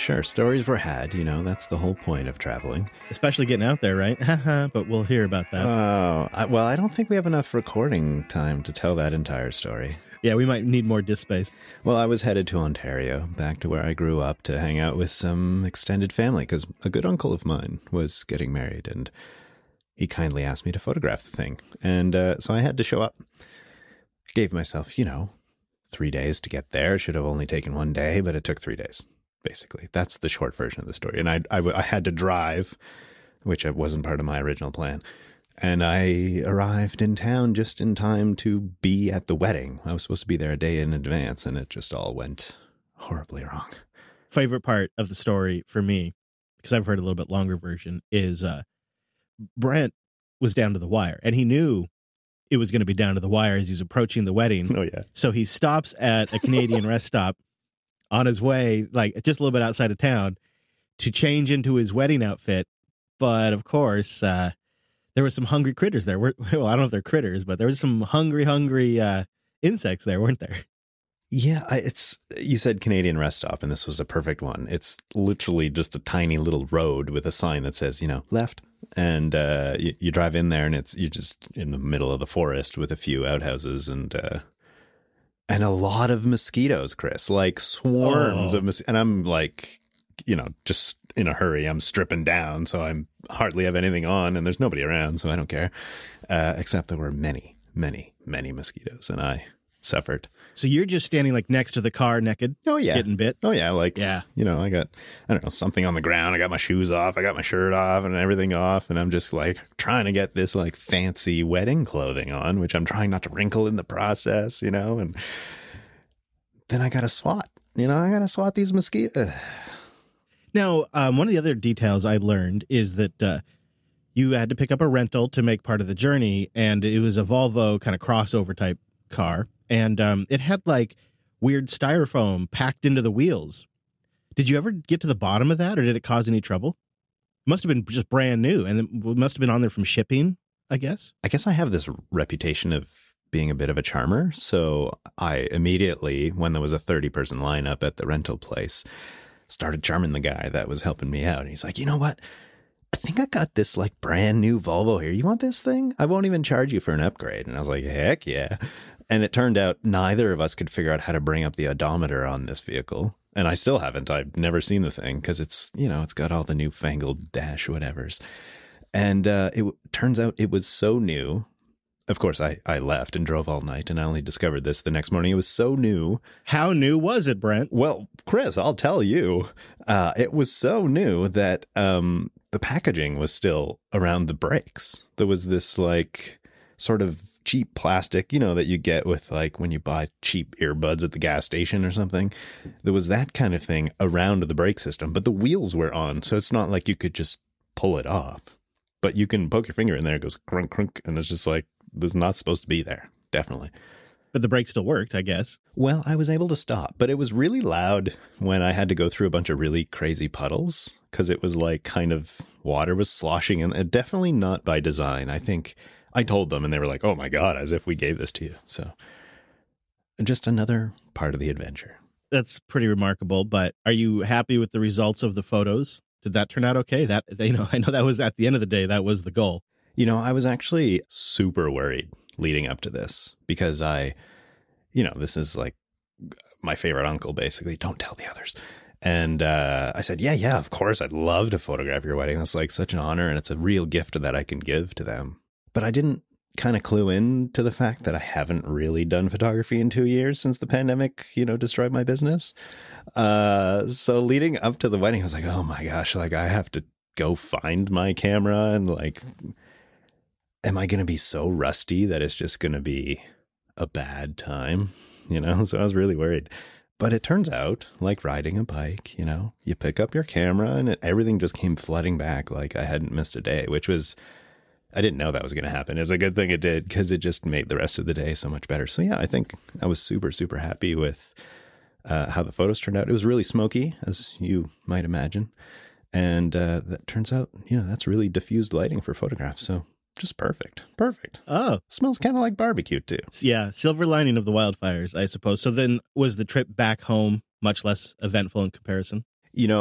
sure. Stories were had, that's the whole point of traveling. Especially getting out there, right? But we'll hear about that. Oh, I don't think we have enough recording time to tell that entire story. Yeah, we might need more disk space. Well, I was headed to Ontario, back to where I grew up, to hang out with some extended family, because a good uncle of mine was getting married, and he kindly asked me to photograph the thing. And so I had to show up. Gave myself, 3 days to get there. It should have only taken 1 day, but it took 3 days, basically. That's the short version of the story. And I had to drive, which wasn't part of my original plan. And I arrived in town just in time to be at the wedding. I was supposed to be there a day in advance, and it just all went horribly wrong. Favorite part of the story for me, because I've heard a little bit longer version, is Brent was down to the wire, and he knew it was going to be down to the wire as he was approaching the wedding. Oh, yeah. So he stops at a Canadian rest stop on his way, like just a little bit outside of town, to change into his wedding outfit. But, of course, there were some hungry critters there. Well, I don't know if they're critters, but there was some hungry insects there, weren't there? Yeah, you said Canadian rest stop, and this was a perfect one. It's literally just a tiny little road with a sign that says, left. And you drive in there, and you're just in the middle of the forest with a few outhouses and a lot of mosquitoes, Chris, like swarms of mosquitoes. And I'm like, just in a hurry. I'm stripping down, so I hardly have anything on, and there's nobody around, so I don't care. Except there were many, many, many mosquitoes, and I suffered. So you're just standing like next to the car naked? Oh, yeah. Getting bit? Oh, yeah. I got, something on the ground. I got my shoes off. I got my shirt off and everything off. And I'm just like trying to get this like fancy wedding clothing on, which I'm trying not to wrinkle in the process, and then I got to swat, I got to swat these mosquitoes. Now, one of the other details I learned is that you had to pick up a rental to make part of the journey, and it was a Volvo kind of crossover type car. And it had like weird styrofoam packed into the wheels. Did you ever get to the bottom of that, or did it cause any trouble? It must have been just brand new, and it must have been on there from shipping, I guess. I guess I have this reputation of being a bit of a charmer. So I immediately, when there was a 30-person lineup at the rental place, started charming the guy that was helping me out. And he's like, you know what? I think I got this like brand new Volvo here. You want this thing? I won't even charge you for an upgrade. And I was like, heck yeah. And it turned out neither of us could figure out how to bring up the odometer on this vehicle. And I still haven't. I've never seen the thing because it's got all the newfangled dash whatevers. And it turns out it was so new. Of course, I left and drove all night, and I only discovered this the next morning. It was so new. How new was it, Brent? Well, Chris, I'll tell you. It was so new that the packaging was still around the brakes. There was this like sort of cheap plastic, that you get with like when you buy cheap earbuds at the gas station or something. There was that kind of thing around the brake system, but the wheels were on. So it's not like you could just pull it off, but you can poke your finger in there. It goes crunk, crunk. And it's just like, this is not supposed to be there. Definitely. But the brake still worked, I guess. Well, I was able to stop, but it was really loud when I had to go through a bunch of really crazy puddles because it was like kind of water was sloshing, and definitely not by design. I think I told them and they were like, oh my God, as if we gave this to you. So just another part of the adventure. That's pretty remarkable. But are you happy with the results of the photos? Did that turn out okay? I know that was at the end of the day, that was the goal. I was actually super worried leading up to this because this is like my favorite uncle, basically. Don't tell the others. And I said, yeah, of course. I'd love to photograph your wedding. That's like such an honor. And it's a real gift that I can give to them. But I didn't kind of clue in to the fact that I haven't really done photography in 2 years since the pandemic, destroyed my business. So leading up to the wedding, I was like, oh my gosh, like I have to go find my camera and like, am I going to be so rusty that it's just going to be a bad time? So I was really worried. But it turns out, like riding a bike, you pick up your camera and everything just came flooding back like I hadn't missed a day, which was, I didn't know that was going to happen. It's a good thing it did because it just made the rest of the day so much better. So yeah, I think I was super, super happy with how the photos turned out. It was really smoky, as you might imagine. And that turns out, that's really diffused lighting for photographs. So just perfect. Oh. Smells kind of like barbecue too. Yeah. Silver lining of the wildfires, I suppose. So then was the trip back home much less eventful in comparison?